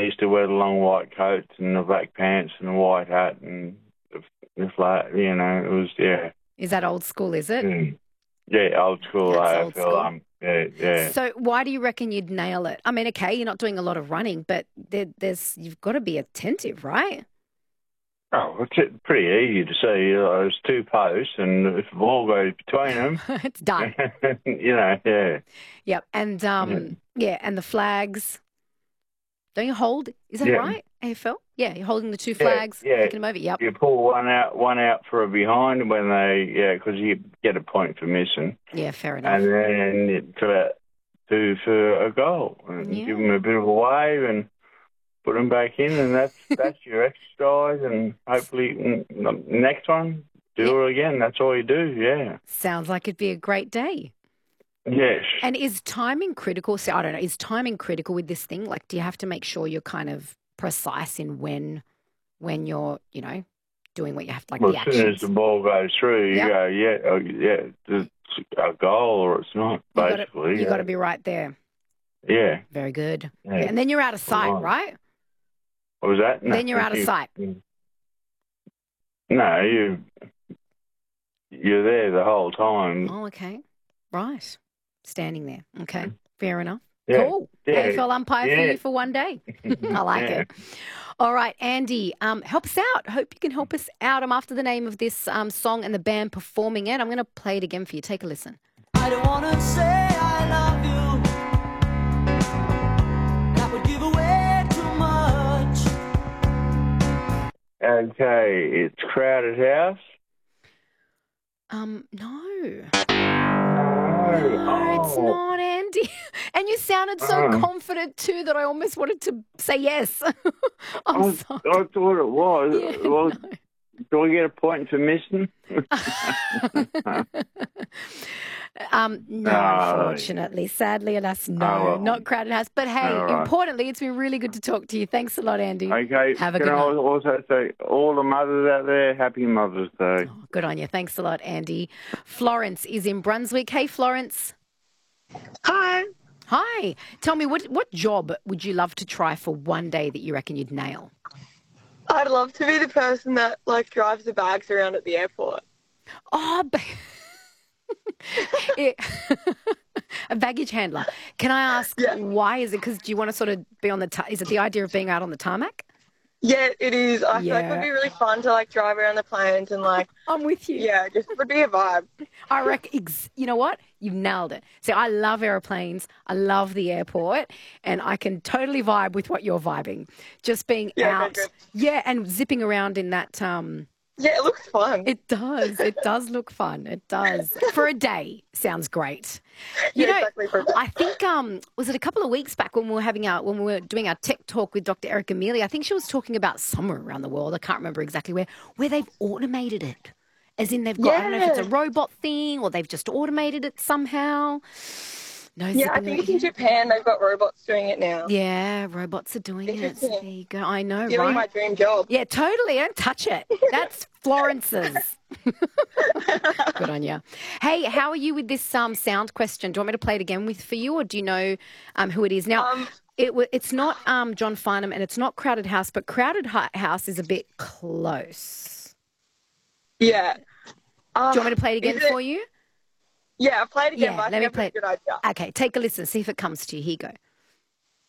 they used to wear the long white coats and the black pants and the white hat and the flat, you know, it was, yeah. Is that old school, is it? Mm. Yeah, old school That's AFL. old school. Yeah. So why do you reckon you'd nail it? I mean, okay, you're not doing a lot of running, but you've got to be attentive, right? Oh, it's pretty easy to see. There's two posts, and if the ball goes between them, It's done. you know, yeah. Yep. And and the flags. Don't you hold? Is that right? AFL? Yeah, you're holding the two flags, kicking them over. Yep. You pull one out for a behind when because you get a point for missing. Yeah, fair enough. And then for a goal. And give them a bit of a wave and put them back in, and that's your exercise. And hopefully, next one, do it again. That's all you do. Yeah. Sounds like it'd be a great day. Yes. And is timing critical? So I don't know. Is timing critical with this thing? Like, do you have to make sure you're kind of precise in when you're, you know, doing what you have to, like the actions? As soon as the ball goes through, you go, it's a goal or it's not. Basically, you got to be right there. Yeah. Very good. Yeah. And then you're out of sight, right? What was that? No, then you're out of sight. No, you're there the whole time. Oh, okay. Right. Standing there. Okay. Fair enough. Yeah. Cool. Yeah. AFL umpire for you for one day. I like it. All right, Andy, help us out. Hope you can help us out. I'm after the name of this song and the band performing it. I'm going to play it again for you. Take a listen. I don't want to say I love you. That would give away too much. Okay, it's Crowded House. No. No, it's not, Andy. And you sounded so confident too that I almost wanted to say yes. I'm sorry. I thought it was. Yeah, Well, do I get a point for missing? No, unfortunately. Sadly, alas, no. Not Crowded House. But hey, importantly, it's been really good to talk to you. Thanks a lot, Andy. Okay. Have a good night. night. Can I also say, all the mothers out there, happy Mother's Day. Oh, good on you. Thanks a lot, Andy. Florence is in Brunswick. Hey, Florence. Hi. Hi. Tell me, what job would you love to try for one day that you reckon you'd nail? I'd love to be the person that, like, drives the bags around at the airport. Oh, a baggage handler. Can I ask why? Is it because do you want to sort of be on the is it the idea of being out on the tarmac? Yeah, it is. I feel like it would be really fun to, like, drive around the planes and, like... I'm with you. Yeah, just would be a vibe. I reckon, you know what? You've nailed it. See, I love airplanes. I love the airport. And I can totally vibe with what you're vibing. Just being out. Yeah, and zipping around in that... Yeah, it looks fun. It does. It does look fun. It does. For a day, sounds great. You know, exactly for a day. I think was it a couple of weeks back when we were doing our tech talk with Dr. Erica Mealy? I think she was talking about somewhere around the world. I can't remember exactly where they've automated it, as in they've got I don't know if it's a robot thing or they've just automated it somehow. No, I think it's in Japan. They've got robots doing it now. Yeah, robots are doing it. So there you go. I know, Giving right? my dream job. Yeah, totally. Don't touch it. That's Florence's. Good on you. Hey, how are you with this sound question? Do you want me to play it again for you, or do you know who it is? Now, it's not John Farnham and it's not Crowded House, but Crowded House is a bit close. Yeah. Do you want me to play it again for you? Yeah, I've played it again, Yeah, but let me play a good idea. Okay, take a listen. See if it comes to you. Here you go.